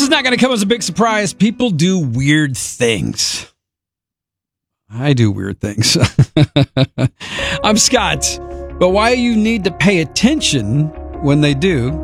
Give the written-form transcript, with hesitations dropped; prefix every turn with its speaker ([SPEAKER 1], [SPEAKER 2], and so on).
[SPEAKER 1] not going to come as a big surprise. People do weird things. I do weird things. I'm Scott. But why you need to pay attention when they do